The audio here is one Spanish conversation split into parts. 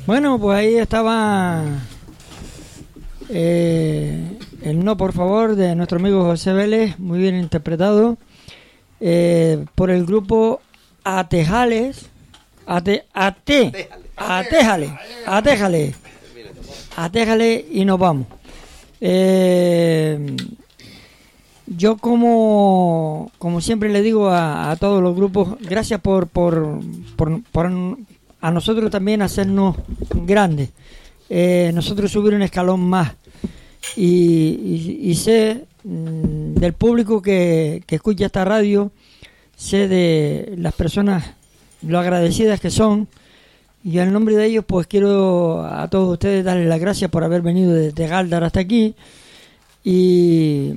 Bueno, pues ahí estaba el No Por Favor de nuestro amigo José Vélez, muy bien interpretado por el grupo Atejales. Atejale y nos vamos. Yo como siempre le digo a todos los grupos, gracias por a nosotros también hacernos grandes, nosotros subir un escalón más y sé del público que escucha esta radio, sé de las personas lo agradecidas que son, y en nombre de ellos pues quiero a todos ustedes darles las gracias por haber venido desde Gáldar hasta aquí, y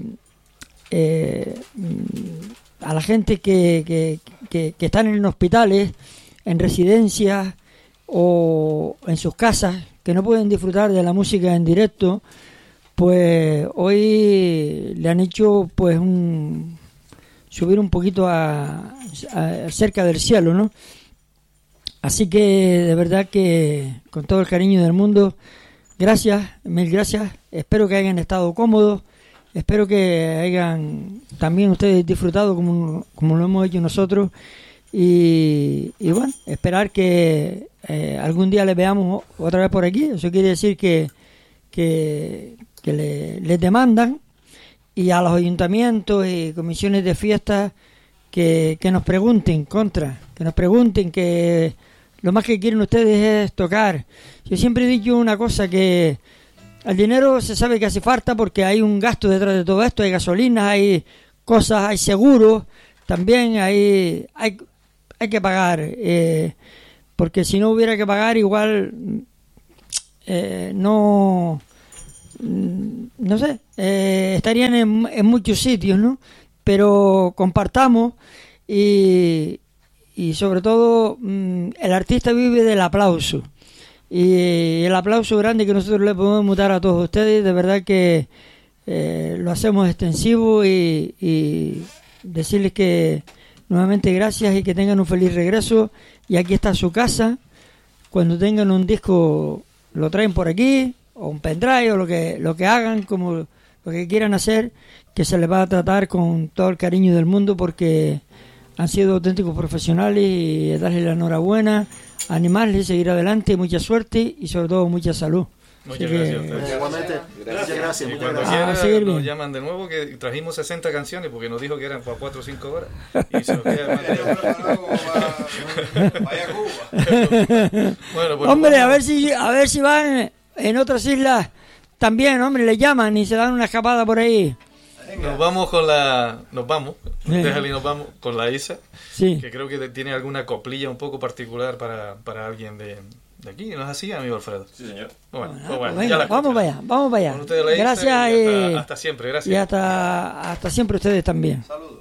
a la gente que están en hospitales, en residencias o en sus casas, que no pueden disfrutar de la música en directo, pues hoy le han hecho pues subir un poquito a cerca del cielo, ¿no? Así que de verdad que con todo el cariño del mundo, gracias, mil gracias. Espero que hayan estado cómodos, espero que hayan también ustedes disfrutado como lo hemos hecho nosotros, y bueno, esperar que algún día les veamos otra vez por aquí. Eso quiere decir que les demandan, y a los ayuntamientos y comisiones de fiestas que nos pregunten que lo más que quieren ustedes es tocar. Yo siempre he dicho una cosa, que el dinero se sabe que hace falta porque hay un gasto detrás de todo esto, hay gasolina, hay cosas, hay seguros, también hay que pagar, porque si no hubiera que pagar igual no sé, estarían en muchos sitios, ¿no? Pero compartamos, y sobre todo el artista vive del aplauso, y el aplauso grande que nosotros le podemos dar a todos ustedes, de verdad que lo hacemos extensivo, y decirles que nuevamente gracias y que tengan un feliz regreso. Y aquí está su casa, cuando tengan un disco lo traen por aquí, o un pendrive, o lo que hagan, como lo que quieran hacer, que se les va a tratar con todo el cariño del mundo, porque han sido auténticos profesionales, y darles la enhorabuena, animarles, seguir adelante, mucha suerte y sobre todo mucha salud. Muchas gracias. Igualmente, gracias. Y cuando quiera nos llaman de nuevo, que trajimos 60 canciones, porque nos dijo que eran para 4 o 5 horas. Y se nos queda vaya Cuba. Bueno, pues hombre, a ver si van en otras islas también, hombre, le llaman y se dan una escapada por ahí. Nos vamos con nos vamos con la Isa, sí, que creo que tiene alguna coplilla un poco particular para alguien de aquí, ¿no es así, amigo Alfredo? Sí, señor. Bueno, vamos para allá. Gracias, hasta siempre, gracias. Y hasta siempre ustedes también. Saludos.